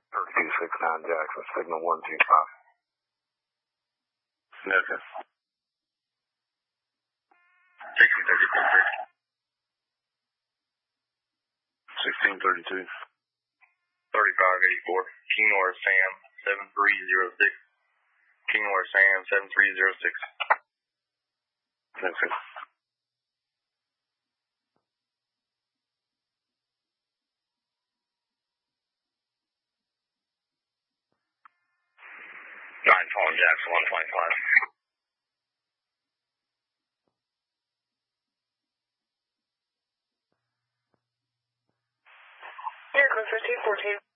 269 Jackson, signal 125. Okay. 1632. 3584. King North Sam 7306. King North Sam 7306. Okay. Calling Jackson 125. Aircraft 1514.